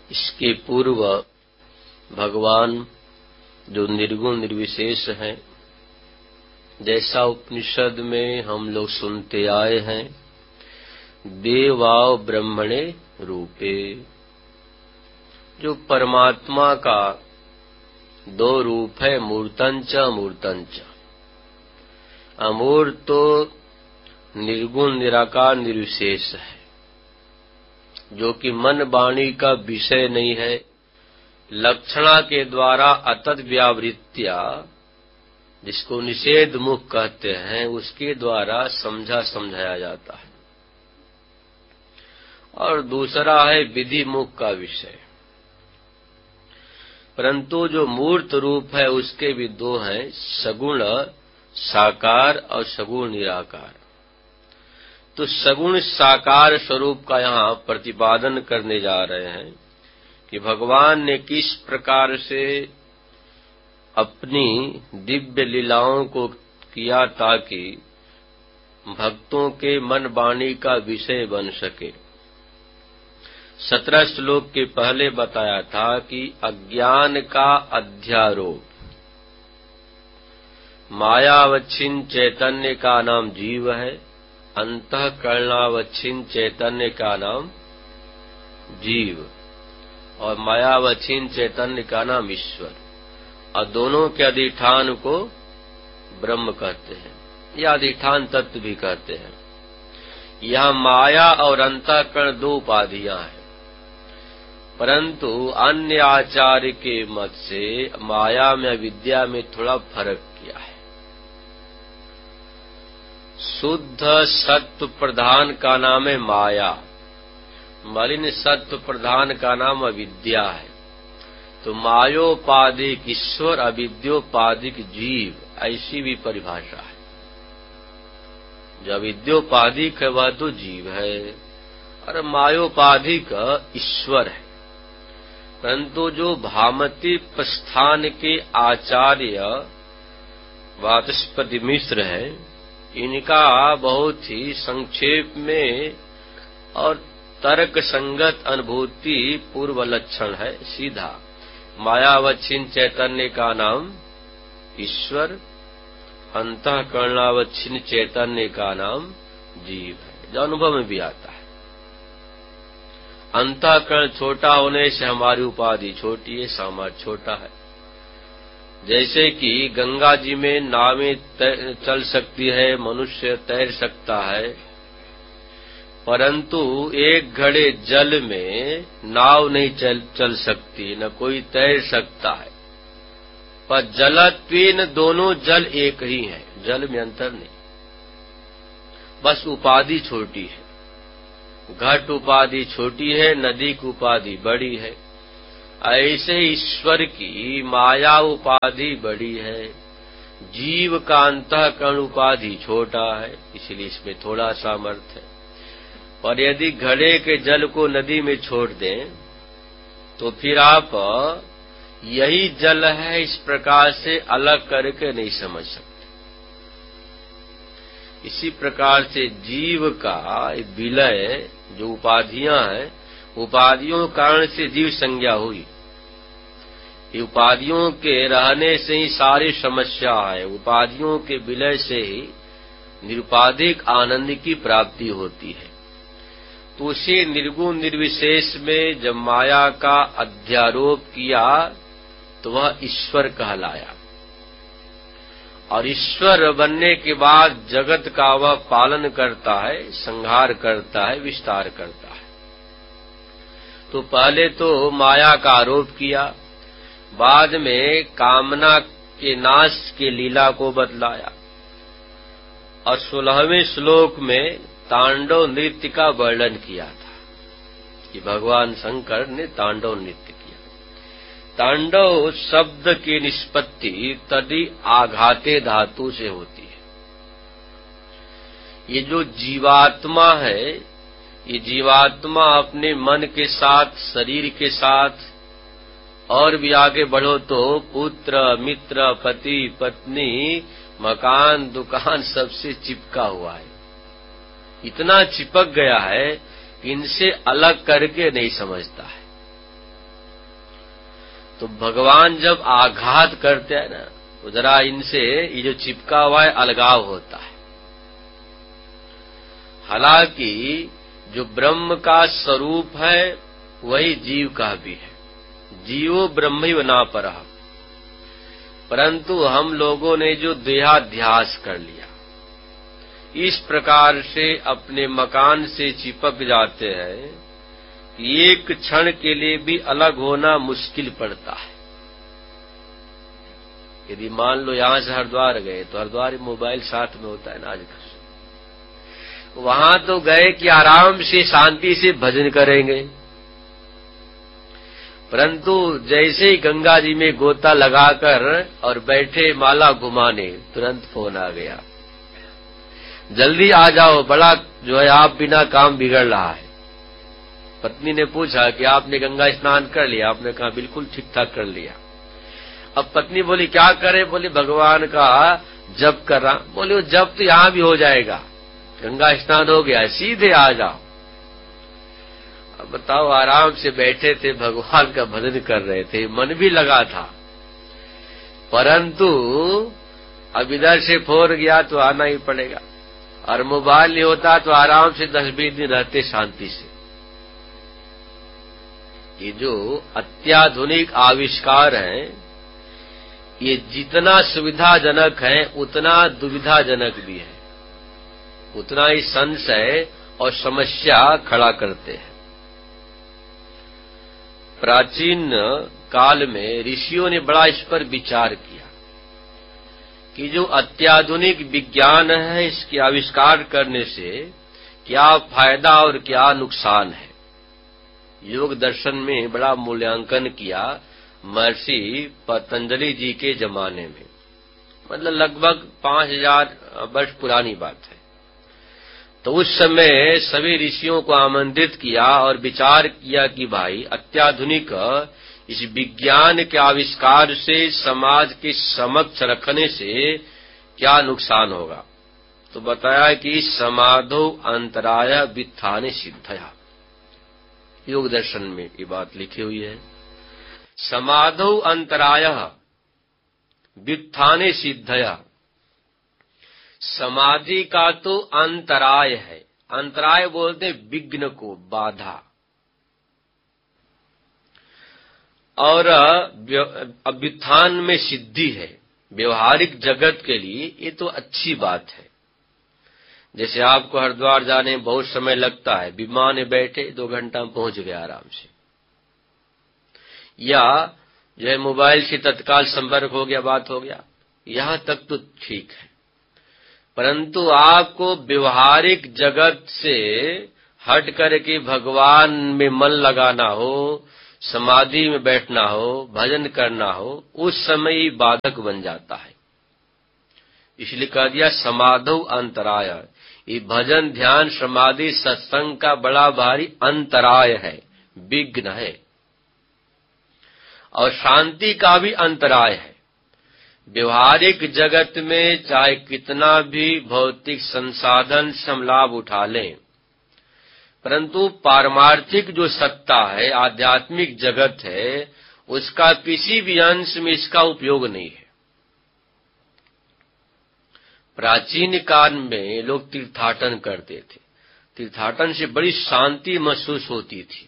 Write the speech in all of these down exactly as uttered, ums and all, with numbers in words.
इसके पूर्व भगवान जो निर्गुण निर्विशेष हैं, जैसा उपनिषद में हम लोग सुनते आए हैं, देवाव ब्रह्मणे रूपे, जो परमात्मा का दो रूप है, मूर्तंच अमूर्तंच। अमूर्त तो निर्गुण निराकार निर्विशेष है, जो कि मन वाणी का विषय नहीं है, लक्षणा के द्वारा अतत व्यावृत्या, जिसको निषेध मुख कहते हैं, उसके द्वारा समझा समझाया जाता है। और दूसरा है विधि मुख का विषय। परंतु जो मूर्त रूप है उसके भी दो हैं, सगुण साकार और सगुण निराकार। तो सगुण साकार स्वरूप का यहाँ प्रतिपादन करने जा रहे हैं कि भगवान ने किस प्रकार से अपनी दिव्य लीलाओं को किया ताकि भक्तों के मन वाणी का विषय बन सके। सत्रह श्लोक के पहले बताया था कि अज्ञान का अध्यारोप, मायावच्छिन्न चैतन्य का नाम जीव है, अंतःकरणावच्छिन्न चैतन्य का नाम जीव, और मायावच्छिन्न चैतन्य का नाम ईश्वर, और दोनों के अधिष्ठान को ब्रह्म कहते हैं या अधिष्ठान तत्व भी कहते हैं। यह माया और अंतःकरण दो उपाधियां हैं, परंतु अन्य आचार्य के मत से माया में विद्या में थोड़ा फर्क किया है। शुद्ध सत्व प्रधान का नाम है माया, मलिन सत्व प्रधान का नाम अविद्या है। तो मायोपाधिक ईश्वर, अविद्योपाधिक जीव, ऐसी भी परिभाषा है। जो अविद्योपाधिक है वह तो जीव है और मायोपाधिक ईश्वर है। परंतु जो भामती प्रस्थान के आचार्य वाचस्पति मिश्र हैं, इनका बहुत ही संक्षेप में और तर्क संगत अनुभूति पूर्व लक्षण है सीधा। मायावच्छिन्न चैतन्य का नाम ईश्वर, अंतःकरणावच्छिन्न चैतन्य का नाम जीव है, जो अनुभव में भी आता है। अंतःकरण छोटा होने से हमारी उपाधि छोटी है, सामर्थ्य छोटा है। जैसे कि गंगा जी में नावें चल सकती है, मनुष्य तैर सकता है, परंतु एक घड़े जल में नाव नहीं चल चल सकती, न कोई तैर सकता है। पर जलत्वेन दोनों जल एक ही है, जल में अंतर नहीं, बस उपाधि छोटी है। घट उपाधि छोटी है, नदी की उपाधि बड़ी है। ऐसे ईश्वर की माया उपाधि बड़ी है, जीव का अंतःकरण उपाधि छोटा है, इसलिए इसमें थोड़ा सामर्थ्य है। पर यदि घड़े के जल को नदी में छोड़ दें तो फिर आप यही जल है इस प्रकार से अलग करके नहीं समझ सकते। इसी प्रकार से जीव का विलय, जो उपाधियां हैं, उपाधियों कारण से जीव संज्ञा हुई। ये उपाधियों के रहने से ही सारी समस्या है, उपाधियों के विलय से ही निरुपाधिक आनंद की प्राप्ति होती है। तो उसी निर्गुण निर्विशेष में जब माया का अध्यारोप किया तो वह ईश्वर कहलाया, और ईश्वर बनने के बाद जगत का वह पालन करता है, संहार करता है, विस्तार करता है। तो पहले तो माया का आरोप किया, बाद में कामना के नाश के लीला को बतलाया, और सोलहवें श्लोक में तांडव नृत्य का वर्णन किया था कि भगवान शंकर ने तांडव नृत्य किया। तांडव शब्द की निष्पत्ति तदि आघाते धातु से होती है। ये जो जीवात्मा है, ये जीवात्मा अपने मन के साथ, शरीर के साथ, और भी आगे बढ़ो तो पुत्र, मित्र, पति, पत्नी, मकान, दुकान सबसे चिपका हुआ है। इतना चिपक गया है कि इनसे अलग करके नहीं समझता है। तो भगवान जब आघात करते हैं ना, तो जरा इनसे ये जो चिपका हुआ है अलगाव होता है। हालांकि जो ब्रह्म का स्वरूप है वही जीव का भी है, जीवो ब्रह्मैव न परः। परंतु हम लोगों ने जो देहाध्यास कर लिया, इस प्रकार से अपने मकान से चिपक जाते हैं कि एक क्षण के लिए भी अलग होना मुश्किल पड़ता है। यदि मान लो यहां से हरिद्वार गए तो हरिद्वार मोबाइल साथ में होता है ना आजकल, वहां तो गए कि आराम से शांति से भजन करेंगे, परंतु जैसे ही गंगा जी में गोता लगाकर और बैठे माला घुमाने, तुरंत फोन आ गया, जल्दी आ जाओ, बड़ा जो है आप बिना काम बिगड़ रहा है। पत्नी ने पूछा कि आपने गंगा स्नान कर लिया? आपने कहा बिल्कुल ठीक ठाक कर लिया। अब पत्नी बोली क्या करे? बोली भगवान का जप कर रहा। बोले वो जप तो यहां भी हो जाएगा, गंगा स्नान हो गया, सीधे आ जाओ। अब बताओ, आराम से बैठे थे, भगवान का भजन कर रहे थे, मन भी लगा था, परंतु अब इधर से फोन गया तो आना ही पड़ेगा, और मोबाइल नहीं होता तो आराम से दस बीस दिन रहते शांति से। ये जो अत्याधुनिक आविष्कार हैं, ये जितना सुविधाजनक है उतना दुविधाजनक भी है, उतना ही संशय और समस्या खड़ा करते हैं। प्राचीन काल में ऋषियों ने बड़ा इस पर विचार किया कि जो अत्याधुनिक विज्ञान है, इसके आविष्कार करने से क्या फायदा और क्या नुकसान है। योग दर्शन में बड़ा मूल्यांकन किया महर्षि पतंजलि जी के जमाने में, मतलब लगभग पांच हजार वर्ष पुरानी बात है। तो उस समय सभी ऋषियों को आमंत्रित किया और विचार किया कि भाई अत्याधुनिक इस विज्ञान के आविष्कार से समाज के समक्ष रखने से क्या नुकसान होगा। तो बताया कि समाधौ अंतराय वित्थाने सिद्धया, योग दर्शन में ये बात लिखी हुई है। समाधौ अंतराय वित्थाने सिद्धया, समाधि का तो अंतराय है, अंतराय बोलते विघ्न को, बाधा, और अभ्युत्थान में सिद्धि है। व्यवहारिक जगत के लिए ये तो अच्छी बात है। जैसे आपको हरिद्वार जाने में बहुत समय लगता है, विमान में बैठे दो घंटा में पहुंच गए आराम से, या जो है मोबाइल से तत्काल संपर्क हो गया, बात हो गया, यहां तक तो ठीक है। परंतु आपको व्यवहारिक जगत से हट करके भगवान में मन लगाना हो, समाधि में बैठना हो, भजन करना हो, उस समय ही बाधक बन जाता है। इसलिए कह दिया समाधौ अंतराय। ये भजन, ध्यान, समाधि, सत्संग का बड़ा भारी अंतराय है, विघ्न है, और शांति का भी अंतराय है। व्यवहारिक जगत में चाहे कितना भी भौतिक संसाधन से हम लाभ उठा लें, परंतु पारमार्थिक जो सत्ता है, आध्यात्मिक जगत है, उसका किसी भी अंश में इसका उपयोग नहीं है। प्राचीन काल में लोग तीर्थाटन करते थे, तीर्थाटन से बड़ी शांति महसूस होती थी,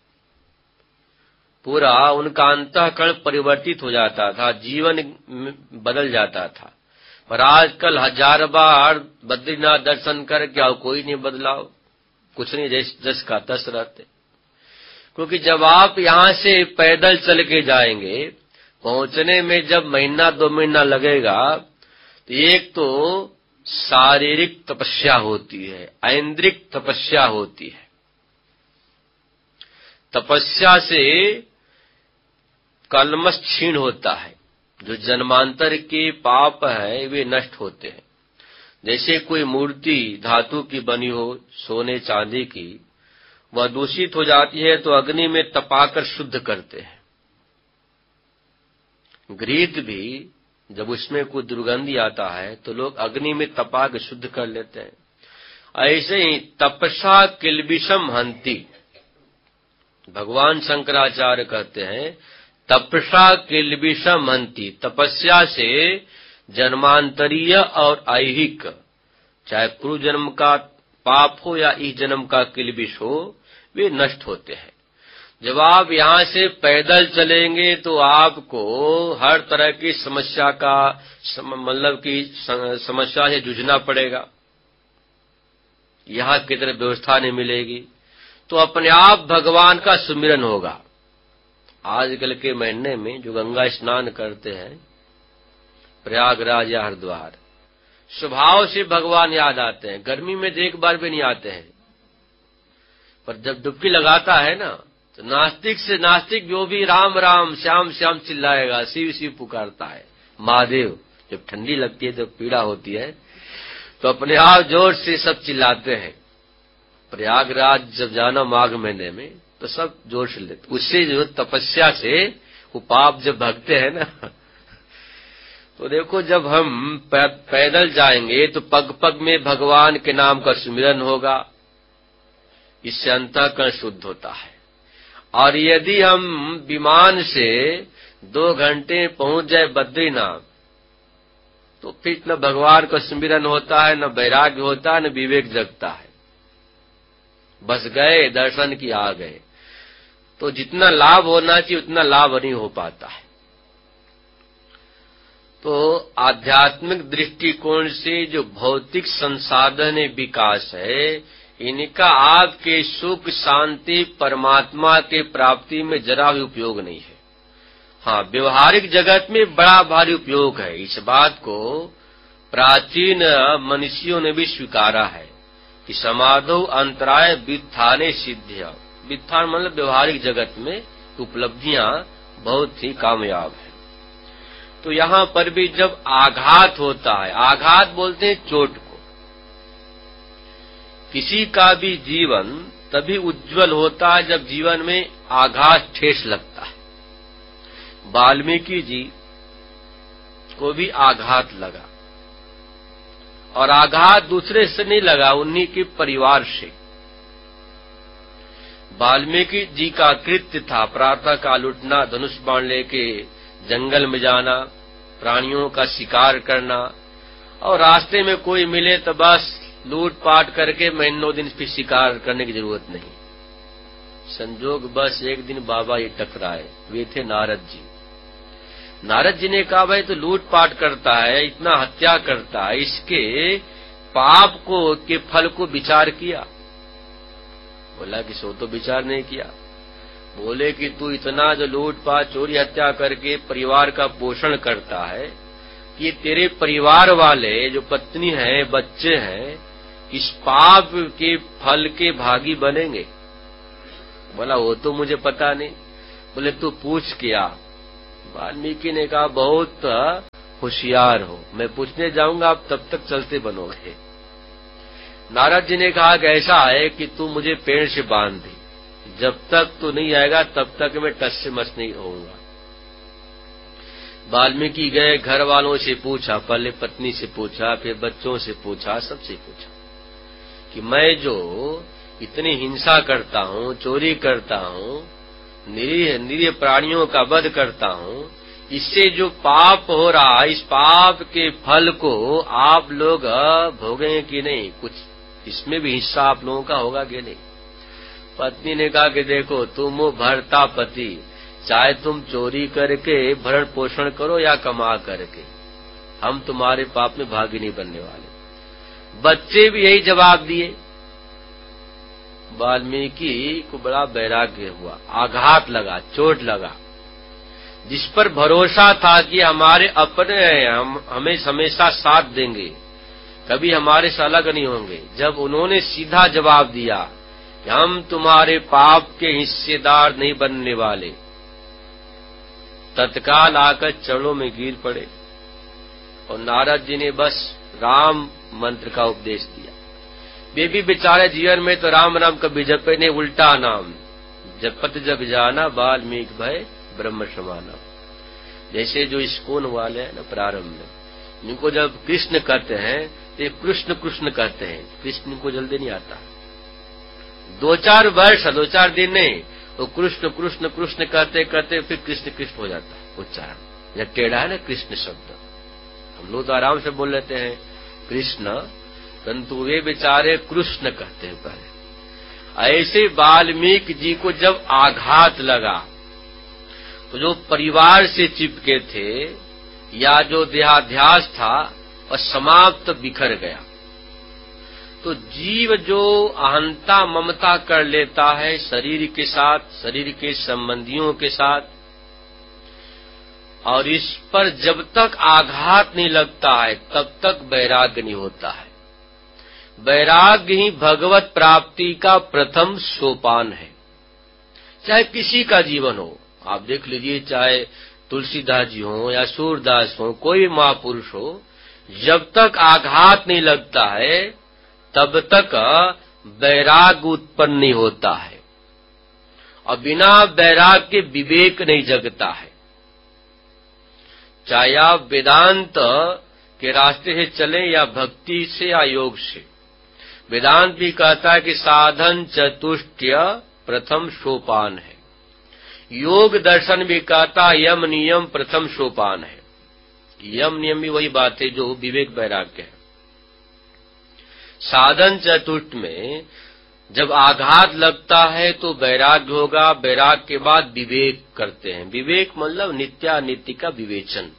पूरा उनका अंतःकरण परिवर्तित हो जाता था, जीवन बदल जाता था। पर आजकल हजार बार बद्रीनाथ दर्शन करके आओ, कोई नहीं बदलाव, कुछ नहीं, जैस जस का तस रहते। क्योंकि जब आप यहां से पैदल चल के जाएंगे, पहुंचने में जब महीना दो महीना लगेगा, तो एक तो शारीरिक तपस्या होती है, ऐन्द्रिक तपस्या होती है। तपस्या से कलमश क्षीण होता है, जो जन्मांतर के पाप है वे नष्ट होते हैं। जैसे कोई मूर्ति धातु की बनी हो, सोने चांदी की, वह दूषित हो जाती है तो अग्नि में तपाकर शुद्ध करते हैं। घृत भी जब उसमें कोई दुर्गंधि आता है तो लोग अग्नि में तपा के शुद्ध कर लेते हैं। ऐसे ही तपसा किल्बिषम हंति, भगवान शंकराचार्य कहते हैं तपसा किल्बिषम हंति, तपस्या से जन्मांतरीय और ऐहिक, चाहे पूर्व जन्म का पाप हो या इस जन्म का किल्बिष हो, वे नष्ट होते हैं। जब आप यहाँ से पैदल चलेंगे तो आपको हर तरह की समस्या का मतलब की समस्या से जूझना पड़ेगा, यहाँ की तरह व्यवस्था नहीं मिलेगी, तो अपने आप भगवान का सुमिरन होगा। आजकल के महीने में जो गंगा स्नान करते हैं प्रयागराज या हरिद्वार, स्वभाव से भगवान याद आते हैं, गर्मी में तो एक बार भी नहीं आते हैं, पर जब डुबकी लगाता है ना तो नास्तिक से नास्तिक जो भी राम राम श्याम श्याम चिल्लाएगा, शिव शिव पुकारता है, महादेव। जब ठंडी लगती है, जब पीड़ा होती है तो अपने आप जोर से सब चिल्लाते हैं। प्रयागराज जब जाना माघ महीने में तो सब जोर से लेते, उससे जो तपस्या से वो पाप जब भगते हैं ना, तो देखो जब हम पैदल जाएंगे तो पग पग में भगवान के नाम का सुमिरन होगा, इससे अंतःकरण शुद्ध होता है। और यदि हम विमान से दो घंटे पहुंच जाए बद्रीनाथ, तो फिर न भगवान का सुमिरन होता है, न वैराग्य होता है, न विवेक जगता है, बस गए दर्शन की आ गए। तो जितना लाभ होना चाहिए उतना लाभ नहीं हो पाता है। तो आध्यात्मिक दृष्टिकोण से जो भौतिक संसाधन विकास है, इनका आपके सुख शांति परमात्मा के प्राप्ति में जरा भी उपयोग नहीं है। हाँ, व्यवहारिक जगत में बड़ा भारी उपयोग है। इस बात को प्राचीन मनुष्यों ने भी स्वीकारा है कि समाधौ अंतराय वित्थाने सिद्ध्य। वित्थान मतलब व्यवहारिक जगत में उपलब्धियां बहुत ही कामयाब है। तो यहाँ पर भी जब आघात होता है, आघात बोलते हैं चोट को, किसी का भी जीवन तभी उज्जवल होता है जब जीवन में आघात ठेस लगता है। वाल्मीकि जी को भी आघात लगा, और आघात दूसरे से नहीं लगा, उन्हीं के परिवार से। वाल्मीकि जी का कृत्य था प्रातः काल उठना, धनुष बाण लेके जंगल में जाना, प्राणियों का शिकार करना, और रास्ते में कोई मिले तो बस लूटपाट करके महीनों दिन फिर शिकार करने की जरूरत नहीं। संजोग बस एक दिन बाबा ये टकराए, वे थे नारद जी। नारद जी ने कहा भाई तो लूटपाट करता है, इतना हत्या करता है, इसके पाप को के फल को विचार किया? बोला कि सो तो विचार नहीं किया। बोले कि तू इतना जो लूटपाट चोरी हत्या करके परिवार का पोषण करता है, कि तेरे परिवार वाले जो पत्नी है बच्चे हैं इस पाप के फल के भागी बनेंगे? बोला वो तो मुझे पता नहीं। बोले तू पूछ क्या? वाल्मीकि ने कहा बहुत होशियार हो, मैं पूछने जाऊंगा आप तब तक चलते बनोगे। नारद जी ने कहा कि ऐसा है कि तू मुझे पेड़ से बांध दे, जब तक तू नहीं आएगा तब तक मैं टस से मस नहीं होऊंगा। वाल्मीकि गए, घर वालों से पूछा, पहले पत्नी से पूछा, फिर बच्चों से पूछा, सबसे पूछा कि मैं जो इतनी हिंसा करता हूँ, चोरी करता हूँ, निरीह निरीह प्राणियों का वध करता हूँ, इससे जो पाप हो रहा है, इस पाप के फल को आप लोग भोगें कि नहीं? कुछ इसमें भी हिस्सा आप लोगों का होगा कि नहीं? पत्नी ने कहा कि देखो तुम हो भरता पति, चाहे तुम चोरी करके भरण पोषण करो या कमा करके, हम तुम्हारे पाप में भागी नहीं बनने वाले। बच्चे भी यही जवाब दिए। वाल्मीकि को बड़ा वैराग्य हुआ, आघात लगा, चोट लगा। जिस पर भरोसा था कि हमारे अपने हैं, हम हमें हमेशा साथ देंगे, कभी हमारे से अलग नहीं होंगे, जब उन्होंने सीधा जवाब दिया कि हम तुम्हारे पाप के हिस्सेदार नहीं बनने वाले, तत्काल आकर चरणों में गिर पड़े और नारद जी ने बस राम मंत्र का उपदेश दिया। वे भी बेचारे जीवन में तो राम नाम कभी जपे नहीं, उल्टा नाम जपत जग जाना वाल्मीकि भय ब्रह्म समाना। जैसे जो इस्कॉन वाले हैं ना प्रारंभ में, इनको जब कृष्ण कहते हैं तो कृष्ण कृष्ण कहते हैं, कृष्ण को जल्दी नहीं आता। दो चार वर्ष, दो चार दिन नहीं, तो कृष्ण कृष्ण कृष्ण कहते करते फिर कृष्ण कृष्ण हो जाता है उच्चारण। जब टेढ़ा है ना कृष्ण शब्द, हम लोग तो आराम से बोल लेते हैं कृष्ण, परंतु वे बेचारे कृष्ण कहते हैं पहले। ऐसे वाल्मीकि जी को जब आघात लगा तो जो परिवार से चिपके थे या जो देहाध्यास था वह समाप्त बिखर गया। तो जीव जो अहंता ममता कर लेता है शरीर के साथ, शरीर के संबंधियों के साथ, और इस पर जब तक आघात नहीं लगता है तब तक वैराग्य नहीं होता है। वैराग्य ही भगवत प्राप्ति का प्रथम सोपान है। चाहे किसी का जीवन हो, आप देख लीजिए, चाहे तुलसीदास जी हो या सूरदास हो, कोई महापुरुष हो, जब तक आघात नहीं लगता है तब तक वैराग्य उत्पन्न नहीं होता है, और बिना वैराग्य के विवेक नहीं जगता है। चाहे आप वेदांत के रास्ते से चले या भक्ति से या योग से, वेदांत भी कहता है कि साधन चतुष्टय प्रथम सोपान है। योग दर्शन भी कहता है यम नियम प्रथम सोपान है। यम नियम भी वही बात है जो विवेक वैराग्य है। साधन चतुष्ट में जब आघात लगता है तो वैराग्य होगा, वैराग्य के बाद विवेक करते हैं। विवेक मतलब नित्यानित्य का विवेचन,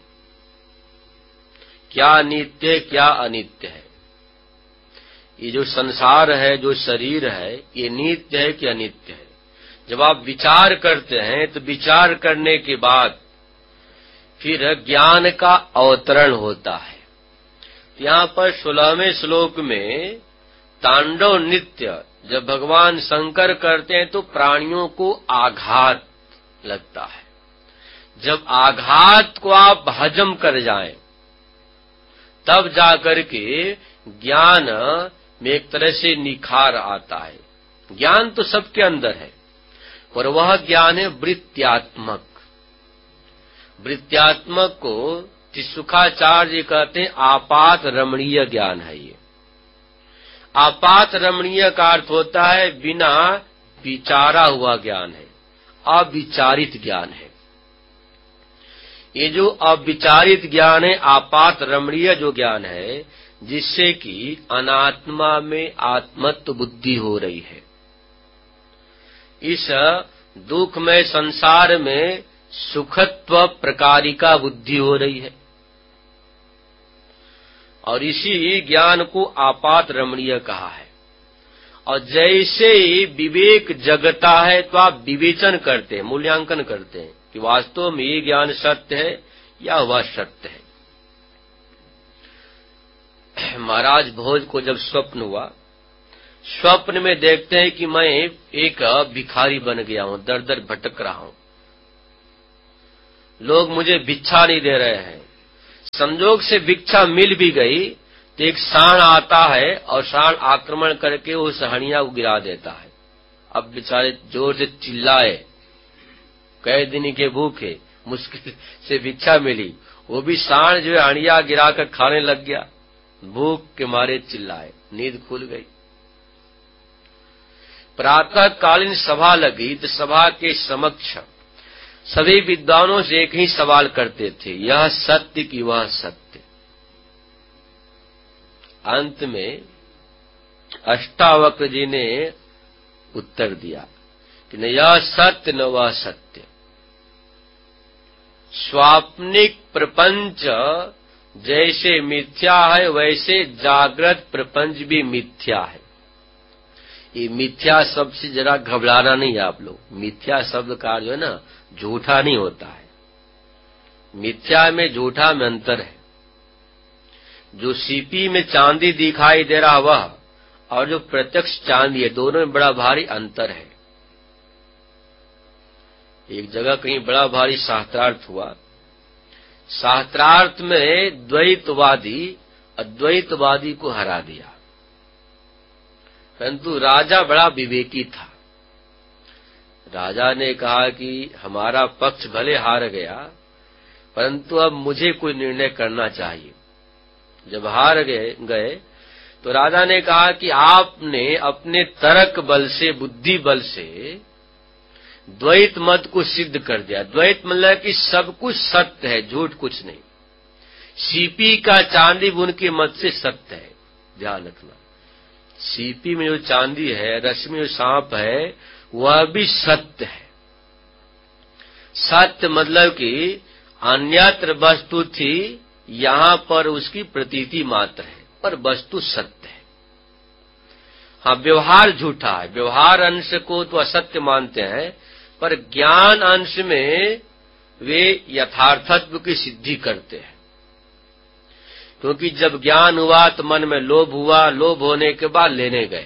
क्या नित्य क्या अनित्य है। ये जो संसार है, जो शरीर है, ये नित्य है कि अनित्य है। जब आप विचार करते हैं तो विचार करने के बाद फिर ज्ञान का अवतरण होता है। यहाँ पर सोलहवें श्लोक में तांडव नृत्य जब भगवान शंकर करते हैं तो प्राणियों को आघात लगता है। जब आघात को आप हजम कर जाएं तब जाकर के ज्ञान में एक तरह से निखार आता है। ज्ञान तो सबके अंदर है, पर वह ज्ञान है वृत्त्यात्मक। वृत्त्यात्मक को सुखाचार्य कहते हैं आपात रमणीय ज्ञान है। ये आपात रमणीय का अर्थ होता है बिना विचारा हुआ ज्ञान है, अविचारित ज्ञान है। ये जो अविचारित ज्ञान है, आपात रमणीय जो ज्ञान है, जिससे कि अनात्मा में आत्मत्व बुद्धि हो रही है। इस दुखमय संसार में सुखत्व प्रकारिका बुद्धि हो रही है, और इसी ज्ञान को आपात रमणीय कहा है। और जैसे ही विवेक जगता है तो आप विवेचन करते हैं, मूल्यांकन करते हैं कि वास्तव में ये ज्ञान सत्य है या वह सत्य है। महाराज भोज को जब स्वप्न हुआ, स्वप्न में देखते हैं कि मैं एक भिखारी बन गया हूं, दर दर भटक रहा हूं, लोग मुझे भिक्षा नहीं दे रहे हैं। संजोग से भिक्षा मिल भी गई तो एक सांड आता है और सांड आक्रमण करके उस हणिया को गिरा देता है। अब बेचारे जोर से चिल्लाए, कई दिन के भूखे, मुश्किल से भिक्षा मिली, वो भी सांड जो है हणिया गिराकर खाने लग गया। भूख के मारे चिल्लाए, नींद खुल गई। प्रातः कालीन सभा लगी तो सभा के समक्ष सभी विद्वानों से एक ही सवाल करते थे, यह सत्य कि वह सत्य। अंत में अष्टावक्र जी ने उत्तर दिया कि न यह सत्य न वह सत्य। स्वाप्निक प्रपंच जैसे मिथ्या है वैसे जागृत प्रपंच भी मिथ्या है। ये मिथ्या शब्द से जरा घबराना नहीं आप लोग। मिथ्या शब्द का जो है ना, झूठा नहीं होता है। मिथ्या में झूठा में अंतर है। जो सीपी में चांदी दिखाई दे रहा वह और जो प्रत्यक्ष चांदी है, दोनों में बड़ा भारी अंतर है। एक जगह कहीं बड़ा भारी शास्त्रार्थ हुआ। शास्त्रार्थ में द्वैतवादी अद्वैतवादी को हरा दिया, परंतु राजा बड़ा विवेकी था। राजा ने कहा कि हमारा पक्ष भले हार गया, परंतु अब मुझे कोई निर्णय करना चाहिए। जब हार गए गए तो राजा ने कहा कि आपने अपने तर्क बल से, बुद्धि बल से द्वैत मत को सिद्ध कर दिया। द्वैत मतलब कि सब कुछ सत्य है, झूठ कुछ नहीं। सीपी का चांदी उनके मत से सत्य है, ध्यान रखना। सीपी में जो चांदी है, रस में जो सांप है, वह भी सत्य है। सत्य मतलब कि अन्यत्र वस्तु थी, यहां पर उसकी प्रतीति मात्र है, पर वस्तु सत्य है। हाँ, व्यवहार झूठा है। व्यवहार अंश को तो असत्य मानते हैं, पर ज्ञान अंश में वे यथार्थत्व की सिद्धि करते हैं। क्योंकि जब ज्ञान हुआ तो मन में लोभ हुआ, लोभ होने के बाद लेने गए।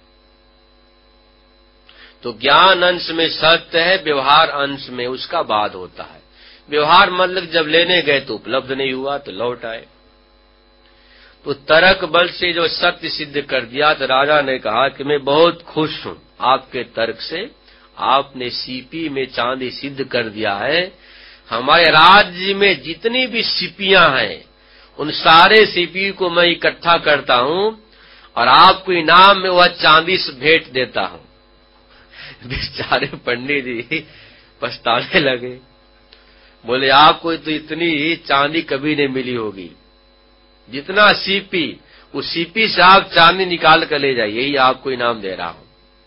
तो ज्ञान अंश में सत्य है, व्यवहार अंश में उसका बाद होता है। व्यवहार मतलब जब लेने गए तो उपलब्ध नहीं हुआ तो लौट आए। तो तर्क बल से जो सत्य सिद्ध कर दिया, तो राजा ने कहा कि मैं बहुत खुश हूं आपके तर्क से, आपने सीपी में चांदी सिद्ध कर दिया है। हमारे राज्य में जितनी भी सीपियां हैं, उन सारे सीपी को मैं इकट्ठा करता हूं और आपको इनाम में वह चांदी से भेंट देता हूं। बेचारे पंडित जी पछताने लगे, बोले आपको तो इतनी चांदी कभी नहीं मिली होगी, जितना सीपी, उस सीपी से आप चांदी निकाल कर ले जाइए, यही आपको इनाम दे रहा हूं।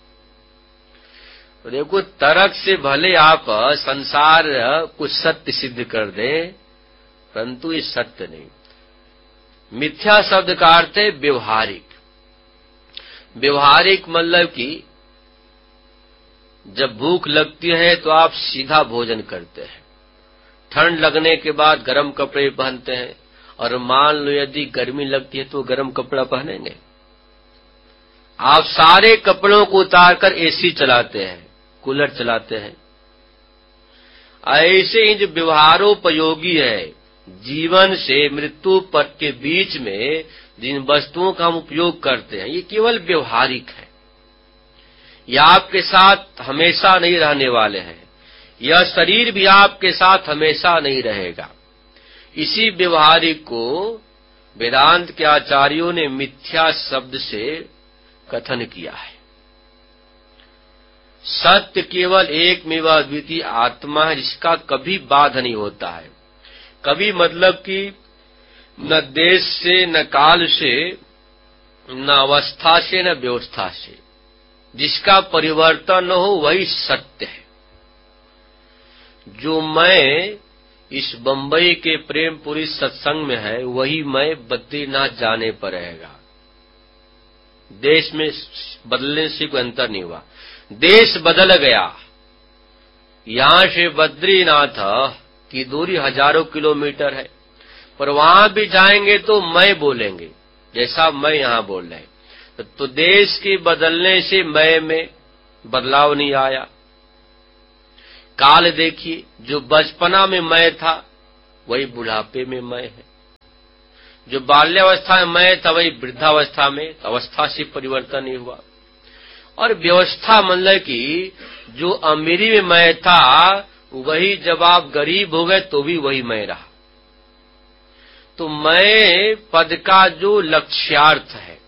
तो देखो, तर्क से भले आप संसार कुछ सत्य सिद्ध कर दें, परंतु ये सत्य नहीं। मिथ्या शब्द का अर्थ है व्यवहारिक। व्यवहारिक मतलब कि जब भूख लगती है तो आप सीधा भोजन करते हैं, ठंड लगने के बाद गर्म कपड़े पहनते हैं, और मान लो यदि गर्मी लगती है तो गर्म कपड़ा पहनेंगे। आप सारे कपड़ों को उतारकर एसी चलाते हैं, कूलर चलाते हैं। ऐसे ही जो व्यवहारोपयोगी है, जीवन से मृत्यु पर के बीच में जिन वस्तुओं का हम उपयोग करते हैं, ये केवल व्यवहारिक है। यह आपके साथ हमेशा नहीं रहने वाले हैं। यह शरीर भी आपके साथ हमेशा नहीं रहेगा। इसी व्यवहारिक को वेदांत के आचार्यों ने मिथ्या शब्द से कथन किया है। सत्य केवल एक मेव अद्वितीय आत्मा है, जिसका कभी बाध नहीं होता है। कभी मतलब कि न देश से, न काल से, न अवस्था से, न व्यवस्था से, जिसका परिवर्तन न हो, वही सत्य है। जो मैं इस बंबई के प्रेमपुरी सत्संग में है, वही मैं बद्रीनाथ जाने पर रहेगा। देश में बदलने से कोई अंतर नहीं हुआ। देश बदल गया, यहां से बद्रीनाथ की दूरी हजारों किलोमीटर है, पर वहां भी जाएंगे तो मैं बोलेंगे, जैसा मैं यहां बोल रहे हैं। तो देश के बदलने से मैं में बदलाव नहीं आया। काल देखिए, जो बचपना में मैं था वही बुढ़ापे में मैं है, जो बाल्यावस्था में मैं था वही वृद्धावस्था में, अवस्था से परिवर्तन नहीं हुआ। और व्यवस्था मतलब कि जो अमीरी में मैं था, वही जब आप गरीब हो गए तो भी वही मैं रहा। तो मैं पद का जो लक्ष्यार्थ है,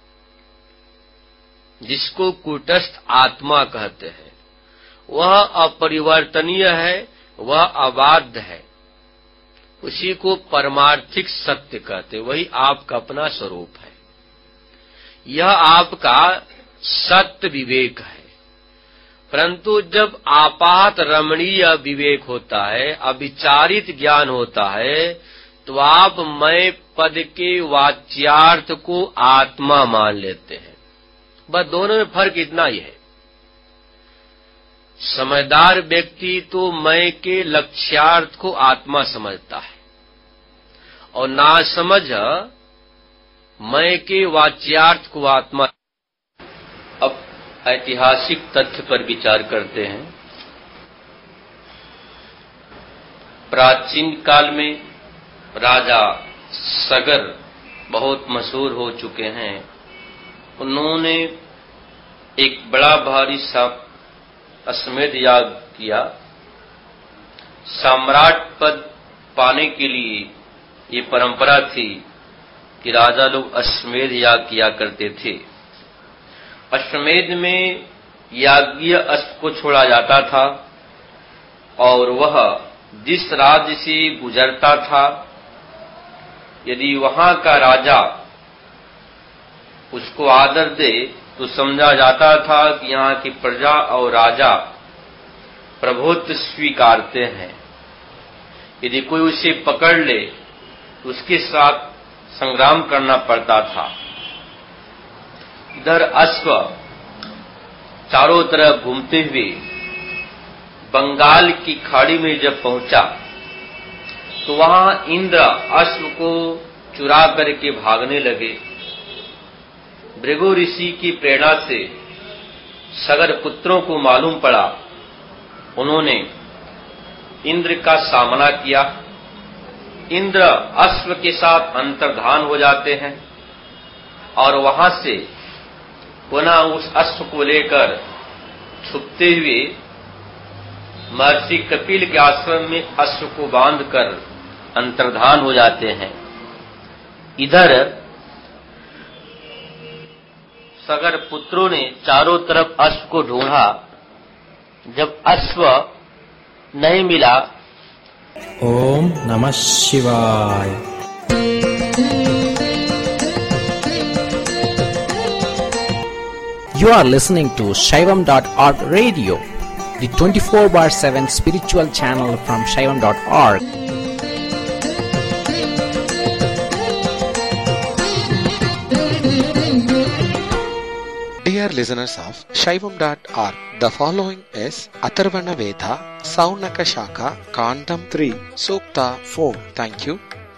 जिसको कूटस्थ आत्मा कहते हैं, वह अपरिवर्तनीय है, वह अबाध्य है। उसी को परमार्थिक सत्य कहते, वही आपका अपना स्वरूप है। यह आपका सत्य विवेक है। परंतु जब आपात रमणीय विवेक होता है, अविचारित ज्ञान होता है, तो आप मैं पद के वाच्यार्थ को आत्मा मान लेते हैं। बस दोनों में फर्क इतना ही है। समझदार व्यक्ति तो मैं के लक्ष्यार्थ को आत्मा समझता है, और नासमझ मैं के वाच्यार्थ को आत्मा। अब ऐतिहासिक तथ्य पर विचार करते हैं। प्राचीन काल में राजा सगर बहुत मशहूर हो चुके हैं। उन्होंने एक बड़ा भारी सा अश्वमेध याग किया। सम्राट पद पाने के लिए ये परंपरा थी कि राजा लोग अश्वमेध याग किया करते थे। अश्वमेध में याज्ञीय अश्व को छोड़ा जाता था और वह जिस राज्य से गुजरता था, यदि वहां का राजा उसको आदर दे तो समझा जाता था कि यहाँ की प्रजा और राजा प्रभुत्व स्वीकारते हैं। यदि कोई उसे पकड़ ले तो उसके साथ संग्राम करना पड़ता था। इधर अश्व चारों तरफ घूमते हुए बंगाल की खाड़ी में जब पहुंचा तो वहां इंद्र अश्व को चुरा करके भागने लगे। भृगु ऋषि की प्रेरणा से सगर पुत्रों को मालूम पड़ा। उन्होंने इंद्र का सामना किया। इंद्र अश्व के साथ अंतर्धान हो जाते हैं और वहां से पुनः उस अश्व को लेकर छुपते हुए महर्षि कपिल के आश्रम में अश्व को बांधकर अंतर्धान हो जाते हैं। इधर सगर पुत्रों ने चारों तरफ अश्व को ढूंढा। जब अश्व नहीं मिला, ओम नमः शिवाय। You are listening to Shaivam dot org radio, the twenty-four bar seven spiritual channel from Shaivam dot org. Dear listeners of Shaivam dot org, the following is Atharvana Veda, Saunaka Shaka, Kandam three, Sukta four. Thank you.